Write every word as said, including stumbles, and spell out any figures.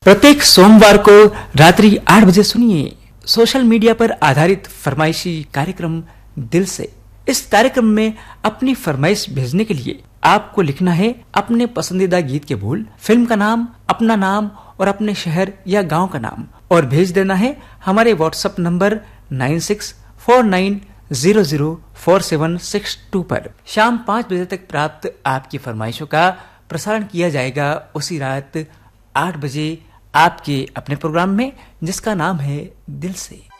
प्रत्येक सोमवार को रात्रि आठ बजे सुनिए सोशल मीडिया पर आधारित फरमाइशी कार्यक्रम दिल से। इस कार्यक्रम में अपनी फरमाइश भेजने के लिए आपको लिखना है अपने पसंदीदा गीत के बोल, फिल्म का नाम, अपना नाम और अपने शहर या गांव का नाम, और भेज देना है हमारे WhatsApp number nine six four nine zero zero four seven six to पर। शाम पाँच बजे तक प्राप्त आपकी फरमाइशों का प्रसारण किया जाएगा उसी रात आठ बजे आपके अपने प्रोग्राम में, जिसका नाम है दिल से।